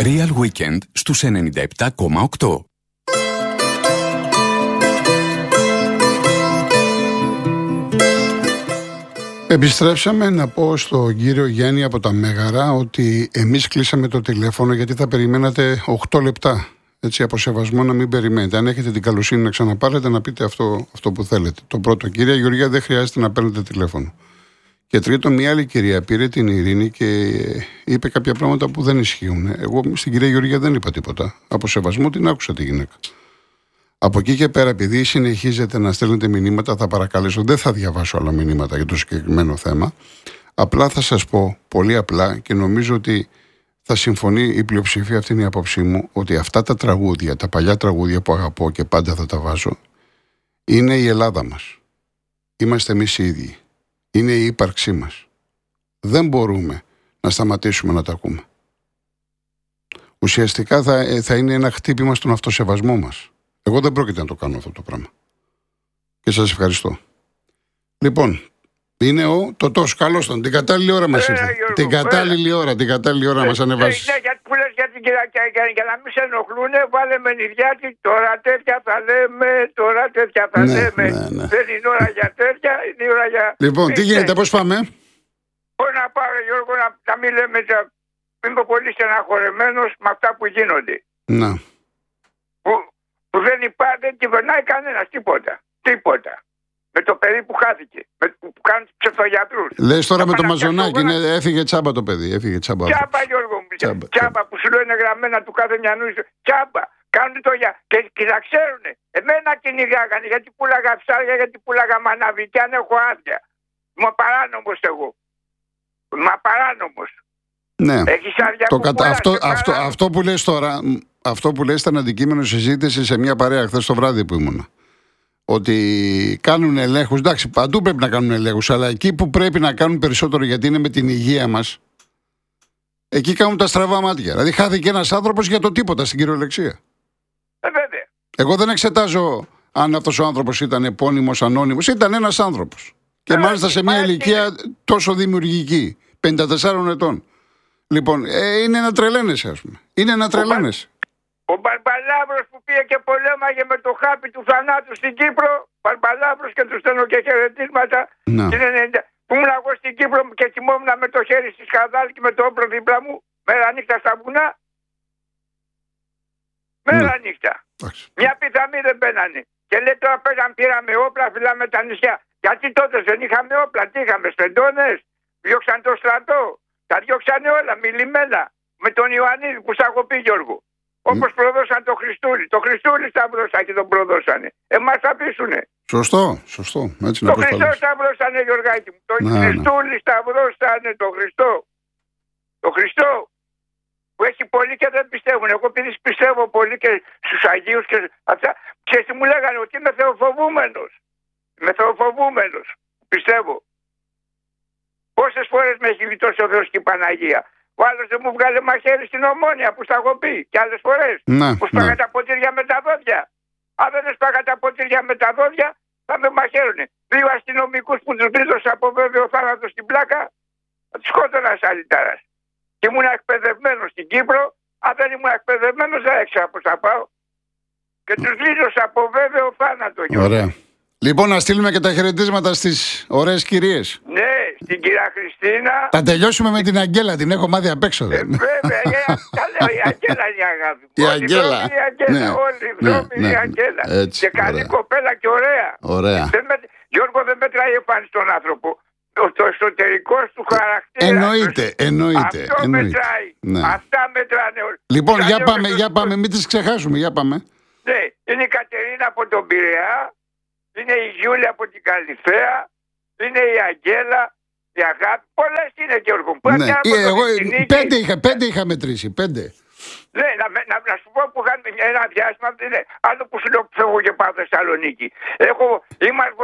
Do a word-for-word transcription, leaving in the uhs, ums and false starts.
Real Weekend στους ενενήντα επτά κόμμα οκτώ. Επιστρέψαμε. Να πω στον κύριο Γιάννη από τα Μέγαρα ότι εμείς κλείσαμε το τηλέφωνο γιατί θα περιμένατε οκτώ λεπτά. Έτσι, από σεβασμό να μην περιμένετε. Αν έχετε την καλοσύνη να ξαναπάρετε, να πείτε αυτό, αυτό που θέλετε. Το πρώτο, κυρία Γεωργία, δεν χρειάζεται να παίρνετε τηλέφωνο. Και τρίτο, μια άλλη κυρία πήρε την Ειρήνη και είπε κάποια πράγματα που δεν ισχύουν. Εγώ στην κυρία Γεωργία δεν είπα τίποτα. Από σεβασμό την άκουσα τη γυναίκα. Από εκεί και πέρα, επειδή συνεχίζετε να στέλνετε μηνύματα, θα παρακαλέσω, δεν θα διαβάσω άλλα μηνύματα για το συγκεκριμένο θέμα. Απλά θα σας πω πολύ απλά και νομίζω ότι θα συμφωνεί η πλειοψηφία, αυτή είναι η άποψή μου, ότι αυτά τα τραγούδια, τα παλιά τραγούδια που αγαπώ και πάντα θα τα βάζω, είναι η Ελλάδα μας. Είμαστε εμείς οι ίδιοι. Είναι η ύπαρξή μας. Δεν μπορούμε να σταματήσουμε να τα ακούμε. Ουσιαστικά θα, θα είναι ένα χτύπημα στον αυτοσεβασμό μας. Εγώ δεν πρόκειται να το κάνω αυτό το πράγμα. Και σας ευχαριστώ. Λοιπόν, είναι ο Τωτός. Καλώς τον. Την κατάλληλη ώρα μας ήρθε. Την κατάλληλη ώρα, την κατάλληλη ώρα μας ανεβάσεις. Ναι, γιατί που λες για την κυριακή, για να μην σε ενοχλούνε, βάλε με νηδιάτη, τώρα τέτοια θα λέμε, τώρα τέτοια θα Ναι, λέμε. ναι, ναι. Δεν είναι ώρα για τέτοια, είναι ώρα για... Λοιπόν, τι γίνεται, πώς πάμε? Πώς να πάω, Γιώργο, να, να μην λέμε, είμαι πολύ στεναχωρεμένος με αυτά που γίνονται. Να. Που, που δεν υπάρχει, δεν κυβερνάει κανένας τίποτα. Τίποτα. Με το παιδί που χάθηκε. Με, που κάνουν τους ψευτογιατρούς. Λες τώρα με το πάνε μαζονάκι, να... ναι, έφυγε τσάμπα το παιδί. Έφυγε τσάμπα. Τσάμπα, Γιώργο μου. Τσάμπα, Τσάμπα που σου λέω είναι γραμμένα του κάθε μιανού. Τσάμπα. Κάνουν το για. Και, και να ξέρουν. Εμένα κυνηγάγανε γιατί πουλάγα ψάρια, γιατί πουλάγα μανάβι. Και αν έχω άδεια. Μα παράνομος εγώ. Μα παράνομος. Ναι. Έχεις άδεια Το που κατα... πουλάς, αυτό, και αυτό, παράνομος. αυτό που λες τώρα, αυτό που λες ήταν αντικείμενο συζήτηση σε μια παρέα χθες το βράδυ που ήμουνα. Ότι κάνουν ελέγχους, εντάξει, παντού πρέπει να κάνουν ελέγχους, αλλά εκεί που πρέπει να κάνουν περισσότερο γιατί είναι με την υγεία μας, εκεί κάνουν τα στραβά μάτια. Δηλαδή, χάθηκε ένας άνθρωπος για το τίποτα στην κυριολεξία. Ε, βέβαια. Εγώ δεν εξετάζω αν αυτός ο άνθρωπος ήταν επώνυμος, ανώνυμος, ήταν ένας άνθρωπος. Και Ε, μάλιστα σε μια υπάρχει. ηλικία τόσο δημιουργική, πενήντα τεσσάρων ετών. Λοιπόν, ε, είναι να τρελαίνεσαι, ας πούμε. Είναι να τρελαίνεσαι. Ο Μπαρμπαλάβρος που πήγε και πολέμαγε με το χάπι του θανάτου στην Κύπρο, Μπαρμπαλάβρος και του στέλνω και χαιρετίσματα. Να. Την ενενήντα Που ήμουν εγώ στην Κύπρο και κοιμόμουν με το χέρι στη σκαδάλη και με το όπλο δίπλα μου, μέρα νύχτα στα βουνά. Μέρα Ναι. νύχτα. Εντάξει. Μια πιθαμή δεν μπαίνανε. Και λέει τώρα πέραν πήραμε όπλα, φυλάμε τα νησιά. Γιατί τότε δεν είχαμε όπλα, τι είχαμε, σπεντώνες, διώξαν το στρατό. Τα διώξανε όλα, μιλημένα. Με τον Ιωαννίδη που σ' έχω πει, Γιώργο. Όπως προδώσαν το Χριστούλη. Το Χριστούλη σταυρώσαν και τον προδώσανε. Εμάς θα πείσουνε. Σωστό, σωστό. Έτσι να Το Χριστό προσπαθήσω. σταυρώσανε, Γιωργάκη μου. Το Ναι, ναι. Χριστούλη σταυρώσανε το Χριστό. Το Χριστό που έχει πολλοί και δεν πιστεύουν. Εγώ επειδή πιστεύω πολύ και στους Αγίους και αυτά. Και μου λέγανε ότι είμαι θεοφοβούμενος. Είμαι θεοφοβούμενος. Πιστεύω. Πόσες φορές με έχει γλιτώσει ο Θεός και η Παναγία. Ο άλλος δεν μου βγάλε μαχαίρι στην Ομόνια που στα έχω πει και άλλες φορές. Ναι, Που σπάγα ναι. τα ποτήρια με τα δόντια. Αν δεν έσπαγα τα ποτήρια με τα δόντια, θα με μαχαίρωνε. Δύο αστυνομικούς που τους δίδωσα από βέβαιο θάνατο στην πλάκα, θα τους σκότωνα σαν λιτάρας. Και ήμουν εκπαιδευμένος στην Κύπρο. Αν δεν ήμουν εκπαιδευμένος, δεν έξερα πώς θα πάω. Και τους δίδωσα από βέβαιο θάνατο. Γιώργο. Ωραία. Λοιπόν, να στείλουμε και τα χαιρετίσματα στις ωραίες κυρίες. Ναι, στην κυρία Χριστίνα. Θα τελειώσουμε με την Αγγέλα, την έχω μάθει απ' έξω. Ε, δεν. βέβαια, ε, τα λέω, η Αγγέλα είναι η αγάπη μου. Η Όλη Αγγέλα. η Αγγέλα, Ναι, όλη η ναι, δρόμη είναι η ναι. Αγγέλα. Έτσι, Και καλή ωραία. κοπέλα και ωραία. Ωραία. Δεν με, Γιώργο, δεν μετράει η εμφάνιση στον άνθρωπο. Το, το εσωτερικό του χαρακτήρα. Εννοείται, εννοείται. Αυτό εννοείται. μετράει. Ναι. Αυτά μετράνε όλοι. Λοιπόν, Σαν για Γιώργο πάμε, και για τους- πάμε, μην τις ξεχάσουμε, για πάμε. Ναι, είναι η Κατερίνα από τον Πειραιά. Είναι η Γιούλια από την Καλυθέα. Είναι η Αγγέλα. Η Αγάπη. Πολλές είναι, Γιώργο. Που Ναι. έτσι από Ε, το Εγώ, Θεσσαλονίκη- πέντε, είχα, πέντε είχα μετρήσει, πέντε. Ναι, να, να, να σου πω που είχαν ένα διάστημα, είναι άλλο που σου λέω που φεύγω και πάω Θεσσαλονίκη. Έχω, είμαι